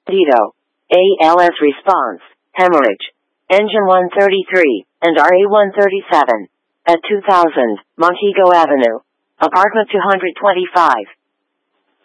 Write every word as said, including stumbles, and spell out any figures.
Dito. A L S response, hemorrhage. Engine one thirty-three, and R A one thirty-seven. At two thousand, Montego Avenue. Apartment two twenty-five.